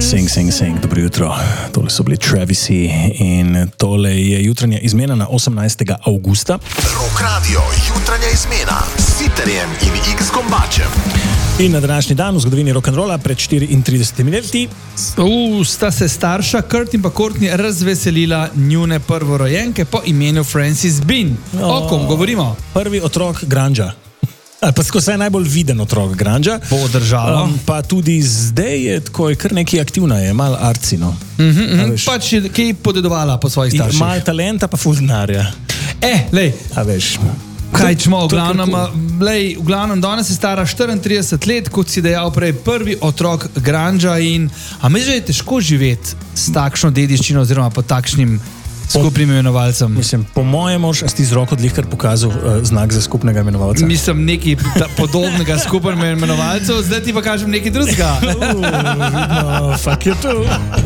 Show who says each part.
Speaker 1: Sing. Dobro jutro. Tole so bili Travisi in tole je jutranja izmena na 18. avgusta.
Speaker 2: Rock Radio, jutranja izmena s Siterjem in X-Kombačem.
Speaker 1: In na današnji dan v zgodovini rock'n'rolla pred 34 leti
Speaker 3: sta se starša Kurt in pa Courtney razveselila njune prvorojenke po imenu Frances Bean. O kom govorimo?
Speaker 1: Prvi otrok grunga. Ali pa skozi najbolj viden otrok grunga.
Speaker 3: Bo držalo.
Speaker 1: Pa tudi zdaj je tako, je kar nekaj aktivna, je malo arcino.
Speaker 3: Pač je kaj podedovala po svojih starših.
Speaker 1: Malo talenta pa ful denarja.
Speaker 3: Lej.
Speaker 1: A veš.
Speaker 3: Kaj čmo, v glavnem danes je stara 34 let, kot si dejal prej, prvi otrok grunga in a mi že je težko živeti s takšno dediščino oziroma po takšnim skupnim imenovalcem.
Speaker 1: Mislim, po mojem mož ti z roko odlihkar pokazal znak za skupnega imenovalca.
Speaker 3: Mislim, nekaj podobnega skupnega imenovalcev, zdaj ti pa kažem nekaj drugega.
Speaker 1: Fuck you too.